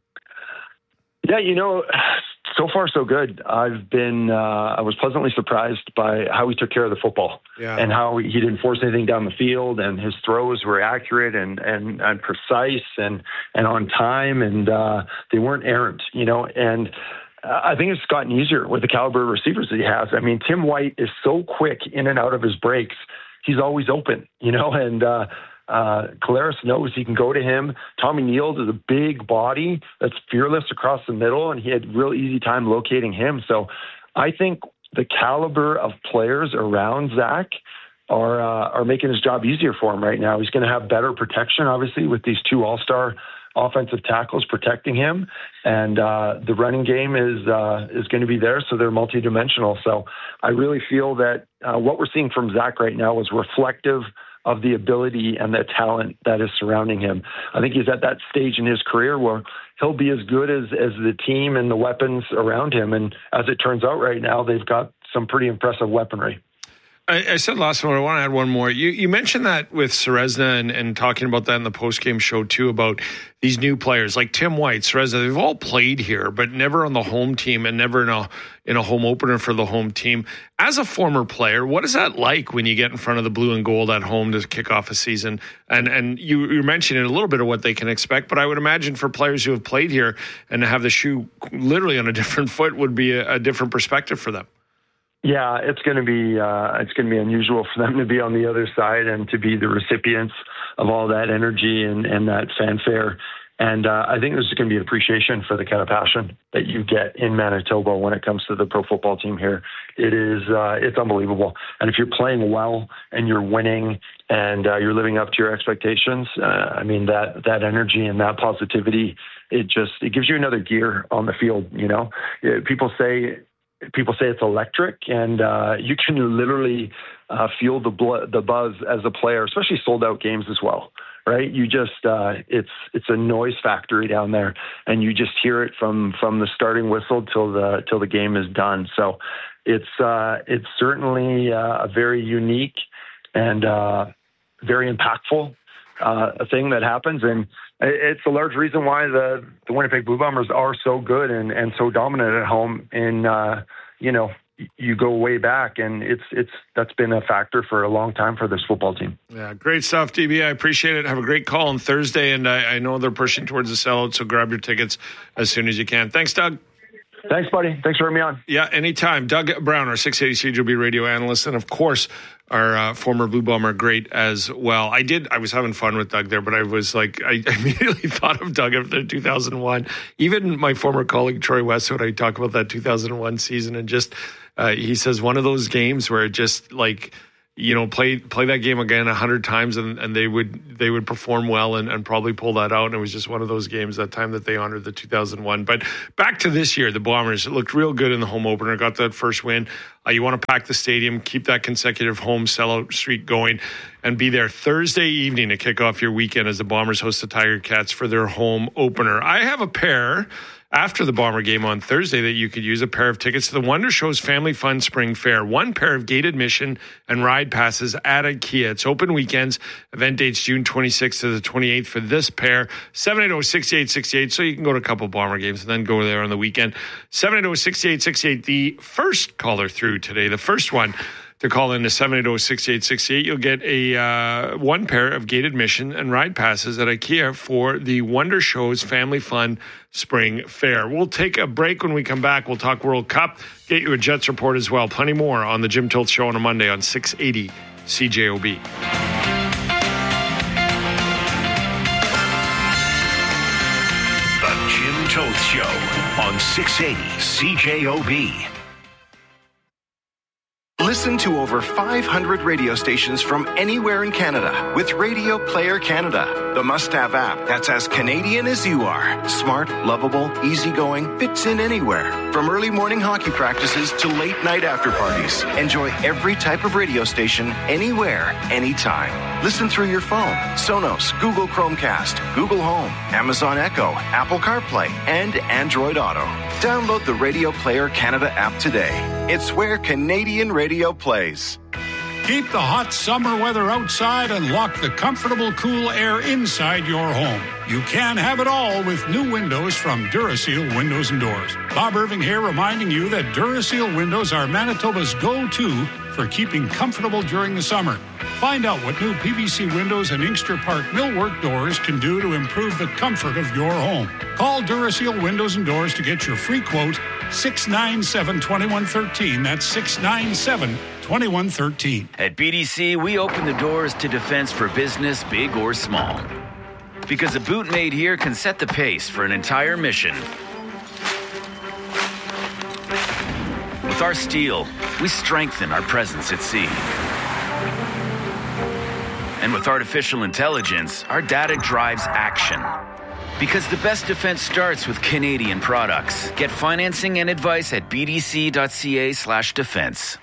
Yeah, so far so good. I was pleasantly surprised by how he took care of the football and how he didn't force anything down the field, and his throws were accurate and precise and on time, and they weren't errant, and I think it's gotten easier with the caliber of receivers that he has. I mean, Tim White is so quick in and out of his breaks. He's always open, and Collaros knows he can go to him. Tommy Nield is a big body that's fearless across the middle, and he had real easy time locating him. So I think the caliber of players around Zach are making his job easier for him right now. He's going to have better protection, obviously, with these two all-star offensive tackles protecting him, and the running game is going to be there, so they're multidimensional. So I really feel that what we're seeing from Zach right now is reflective of the ability and the talent that is surrounding him. I think he's at that stage in his career where he'll be as good as the team and the weapons around him, and as it turns out right now, they've got some pretty impressive weaponry. I said last one, I want to add one more. You mentioned that with Serezna and talking about that in the postgame show too, about these new players like Tim White, Serezna, they've all played here, but never on the home team and never in a home opener for the home team. As a former player, what is that like when you get in front of the blue and gold at home to kick off a season? And you mentioned a little bit of what they can expect, but I would imagine for players who have played here and to have the shoe literally on a different foot would be a different perspective for them. Yeah, it's going to be unusual for them to be on the other side and to be the recipients of all that energy and that fanfare. And I think there's going to be appreciation for the kind of passion that you get in Manitoba when it comes to the pro football team here. It's unbelievable. And if you're playing well and you're winning and you're living up to your expectations, that energy and that positivity, it gives you another gear on the field. People say it's electric, and you can literally feel the buzz as a player, especially sold out games as well, right? You just it's a noise factory down there, and you just hear it from the starting whistle till the game is done. So it's certainly a very unique and very impactful thing that happens, and it's a large reason why the Winnipeg Blue Bombers are so good and so dominant at home. And you go way back, and that's been a factor for a long time for this football team. Yeah, great stuff, DB. I appreciate it. Have a great call on Thursday, and I know they're pushing towards the sellout, so grab your tickets as soon as you can. Thanks, Doug. Thanks, buddy. Thanks for having me on. Yeah, anytime. Doug Brown, our 680 CJOB radio analyst, and of course, our former Blue Bomber great as well. I was having fun with Doug there, but I was like, I immediately thought of Doug after 2001. Even my former colleague Troy Westwood, I talk about that 2001 season, and just he says one of those games where it just like, you know, play that game again 100 times and they would perform well and probably pull that out. And it was just one of those games that time that they honored the 2001. But back to this year, the Bombers looked real good in the home opener, got that first win. You want to pack the stadium, keep that consecutive home sellout streak going, and be there Thursday evening to kick off your weekend as the Bombers host the Tiger Cats for their home opener. I have a pair after the Bomber game on Thursday that you could use, a pair of tickets to the Wonder Show's Family Fun Spring Fair. One pair of gate admission and ride passes at IKEA. It's open weekends. Event dates June 26th to the 28th for this pair. 780-6868. So you can go to a couple Bomber games and then go there on the weekend. 780-6868. The first caller through today, the first one to call in to 780-6868, you'll get a one pair of gate admission and ride passes at IKEA for the Wonder Show's Family Fun Spring Fair. We'll take a break. When we come back, we'll talk World Cup, get you a Jets report as well. Plenty more on the Jim Tilts Show on a Monday on 680 CJOB. The Jim Tilts Show on 680 CJOB. Listen to over 500 radio stations from anywhere in Canada with Radio Player Canada, the must-have app that's as Canadian as you are. Smart, lovable, easygoing, fits in anywhere. From early morning hockey practices to late night after parties. Enjoy every type of radio station, anywhere, anytime. Listen through your phone, Sonos, Google Chromecast, Google Home, Amazon Echo, Apple CarPlay, and Android Auto. Download the Radio Player Canada app today. It's where Canadian radio plays. Keep the hot summer weather outside and lock the comfortable, cool air inside your home. You can have it all with new windows from Duraseal Windows and Doors. Bob Irving here, reminding you that Duraseal windows are Manitoba's go-to for keeping comfortable during the summer. Find out what new PVC windows and Inkster Park millwork doors can do to improve the comfort of your home. Call Duraseal Windows and Doors to get your free quote, 697-2113. That's 697-2113. At BDC, we open the doors to defense for business, big or small. Because a boot made here can set the pace for an entire mission. With our steel, we strengthen our presence at sea. And with artificial intelligence, our data drives action. Because the best defense starts with Canadian products. Get financing and advice at bdc.ca/defense.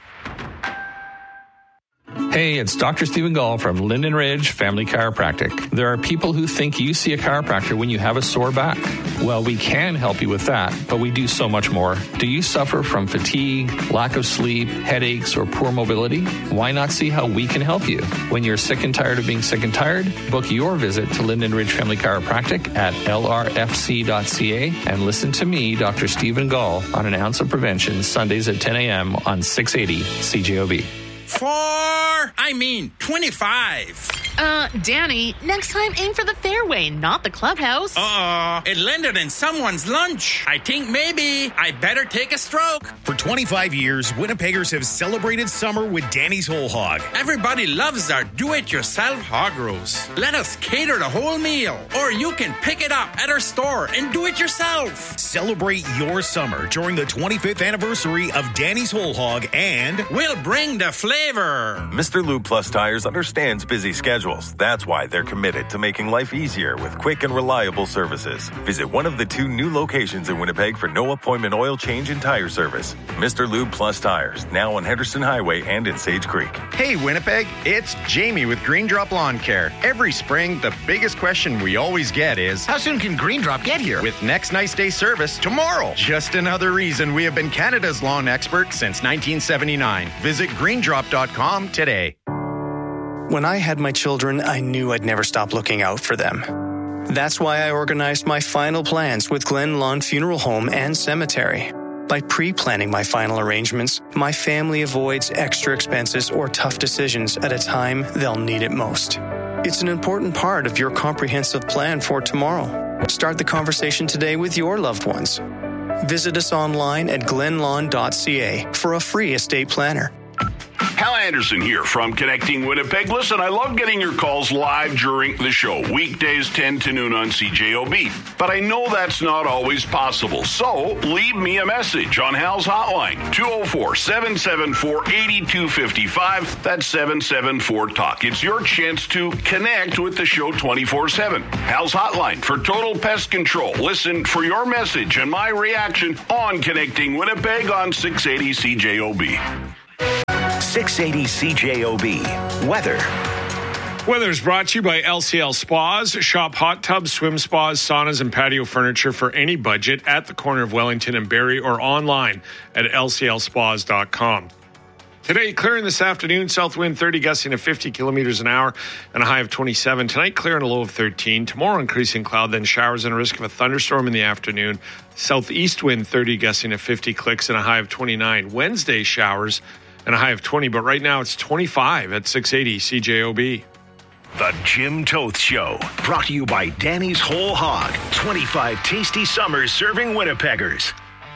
Hey, it's Dr. Stephen Gall from Linden Ridge Family Chiropractic. There are people who think you see a chiropractor when you have a sore back. Well, we can help you with that, but we do so much more. Do you suffer from fatigue, lack of sleep, headaches, or poor mobility? Why not see how we can help you? When you're sick and tired of being sick and tired, book your visit to Linden Ridge Family Chiropractic at lrfc.ca and listen to me, Dr. Stephen Gall, on An Ounce of Prevention, Sundays at 10 a.m. on 680 CJOB. 25. Danny, next time aim for the fairway, not the clubhouse. It landed in someone's lunch. I think maybe I better take a stroke. For 25 years, Winnipeggers have celebrated summer with Danny's Whole Hog. Everybody loves our do-it-yourself hog roast. Let us cater the whole meal, or you can pick it up at our store and do it yourself. Celebrate your summer during the 25th anniversary of Danny's Whole Hog, and we'll bring the flavor. Mr. Lube Plus Tires understands busy schedules. That's why they're committed to making life easier with quick and reliable services. Visit one of the 2 new locations in Winnipeg for no appointment oil change and tire service. Mr. Lube Plus Tires, now on Henderson Highway and in Sage Creek. Hey Winnipeg, it's Jamie with Green Drop Lawn Care. Every spring, the biggest question we always get is, how soon can Green Drop get here? With next nice day service tomorrow. Just another reason we have been Canada's lawn expert since 1979. Visit greendrop.com today. When I had my children, I knew I'd never stop looking out for them. That's why I organized my final plans with Glen Lawn Funeral Home and Cemetery. By pre-planning my final arrangements, my family avoids extra expenses or tough decisions at a time they'll need it most. It's an important part of your comprehensive plan for tomorrow. Start the conversation today with your loved ones. Visit us online at glenlawn.ca for a free estate planner. Hal Anderson here from Connecting Winnipeg. Listen, I love getting your calls live during the show, weekdays 10 to noon on CJOB. But I know that's not always possible. So leave me a message on Hal's hotline, 204-774-8255. That's 774-TALK. It's your chance to connect with the show 24/7. Hal's hotline for total pest control. Listen for your message and my reaction on Connecting Winnipeg on 680 CJOB. 680 CJOB. Weather. Weather is brought to you by LCL Spas. Shop hot tubs, swim spas, saunas, and patio furniture for any budget at the corner of Wellington and Barrie or online at lclspas.com. Today, clearing this afternoon, south wind 30 gusting to 50 kilometers an hour and a high of 27. Tonight, clear and a low of 13. Tomorrow, increasing cloud, then showers and a risk of a thunderstorm in the afternoon. Southeast wind 30 gusting to 50 clicks and a high of 29. Wednesday, showers and a high of 20. But right now, it's 25 at 680 CJOB. The Jim Toth Show, brought to you by Danny's Whole Hog. 25 tasty summers serving Winnipeggers.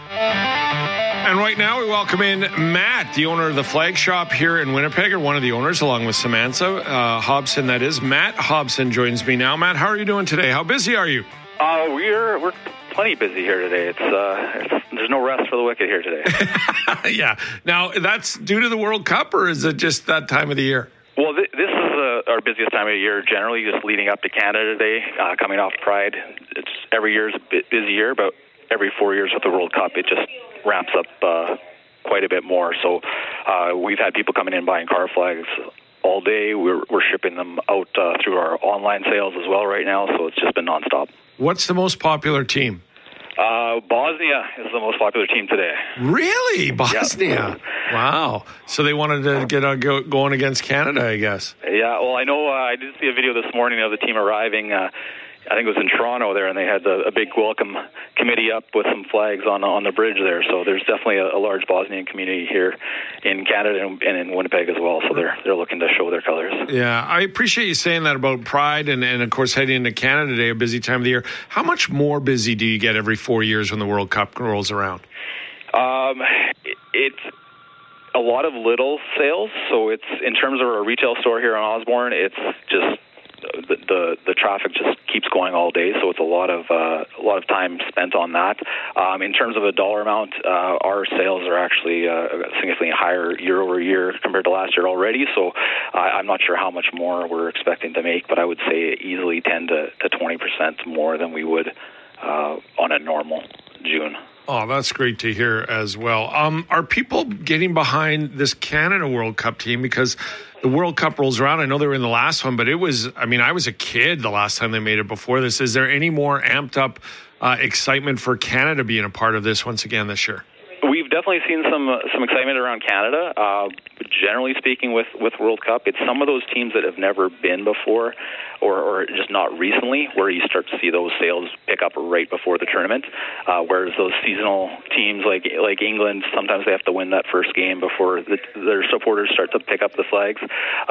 And right now, we welcome in Matt, the owner of the flag shop here in Winnipeg, or one of the owners, along with Samantha Hobson, that is. Matt Hobson joins me now. Matt, how are you doing today? How busy are you? We're plenty busy here today. There's no rest for the wicked here today. Yeah. Now, that's due to the World Cup, or is it just that time of the year? Well, this is our busiest time of the year, generally, just leading up to Canada Day, coming off Pride. It's every year is a bit busier, but every 4 years with the World Cup, it just ramps up quite a bit more. So we've had people coming in buying car flags all day. We're shipping them out through our online sales as well right now, so it's just been nonstop. What's the most popular team? Bosnia is the most popular team today. Really? Bosnia? Yep. Wow. So they wanted to get going against Canada, I guess. Yeah, well, I know I did see a video this morning of the team arriving. I think it was in Toronto there, and they had a big welcome committee up with some flags on the bridge there. So there's definitely a large Bosnian community here in Canada and in Winnipeg as well. So they're looking to show their colors. Yeah, I appreciate you saying that about Pride and of course, heading into Canada Day, a busy time of the year. How much more busy do you get every 4 years when the World Cup rolls around? It's a lot of little sales. So it's, in terms of our retail store here on Osborne, it's just the traffic just keeps going all day, so it's a lot of time spent on that. In terms of a dollar amount, our sales are actually significantly higher year over year compared to last year already. So I'm not sure how much more we're expecting to make, but I would say easily 10 to 20% more than we would on a normal June. Oh, that's great to hear as well. Are people getting behind this Canada World Cup team? Because the World Cup rolls around. I know they were in the last one, but I was a kid the last time they made it before this. Is there any more amped up excitement for Canada being a part of this once again this year? We've definitely seen some excitement around Canada. Generally speaking, with World Cup, it's some of those teams that have never been before, or just not recently, where you start to see those sales pick up right before the tournament. Whereas those seasonal teams like England, sometimes they have to win that first game before their supporters start to pick up the flags.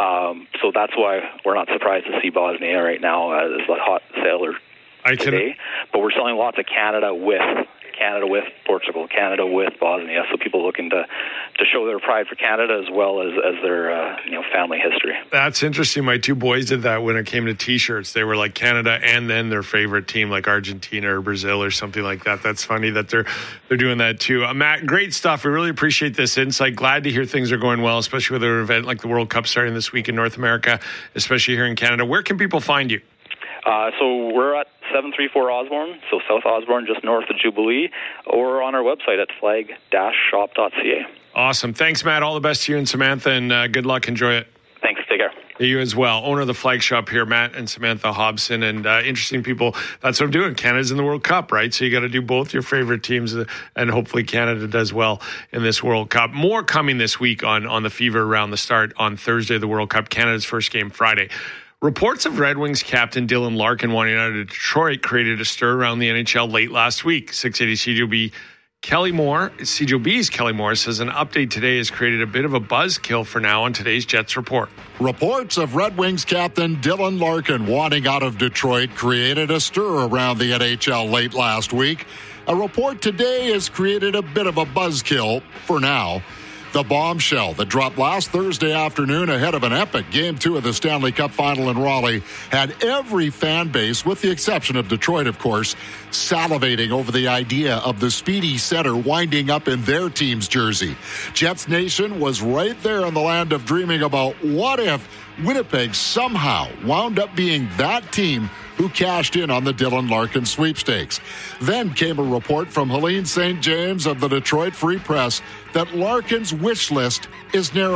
So that's why we're not surprised to see Bosnia right now as a hot seller today. But we're selling lots of Canada with Portugal, Canada with Bosnia, so people looking to show their pride for Canada as well as their family history. That's interesting. My two boys did that when it came to T-shirts. They were like Canada and then their favorite team like Argentina or Brazil or something like that. That's funny that they're doing that too. Matt, great stuff. We really appreciate this insight. Glad to hear things are going well, especially with an event like the World Cup starting this week in North America, especially here in Canada. Where can people find you? So we're at 734 Osborne, so South Osborne, just north of Jubilee, or on our website at flag-shop.ca. Awesome. Thanks, Matt. All the best to you and Samantha, and good luck. Enjoy it. Thanks. Take care. You as well. Owner of the flag shop here, Matt and Samantha Hobson, and interesting people. That's what I'm doing. Canada's in the World Cup, right? So you got to do both your favorite teams, and hopefully Canada does well in this World Cup. More coming this week on the Fever around the start on Thursday of the World Cup. Canada's first game Friday. Reports of Red Wings captain Dylan Larkin wanting out of Detroit created a stir around the NHL late last week. 680 CJOB's Kelly Moore says an update today has created a bit of a buzzkill for now on today's Jets Report. Reports of Red Wings captain Dylan Larkin wanting out of Detroit created a stir around the NHL late last week. A report today has created a bit of a buzzkill for now. The bombshell that dropped last Thursday afternoon ahead of an epic Game 2 of the Stanley Cup Final in Raleigh had every fan base, with the exception of Detroit, of course, salivating over the idea of the speedy center winding up in their team's jersey. Jets Nation was right there in the land of dreaming about what if Winnipeg somehow wound up being that team who cashed in on the Dylan Larkin sweepstakes. Then came a report from Helene St. James of the Detroit Free Press that Larkin's wish list is narrow.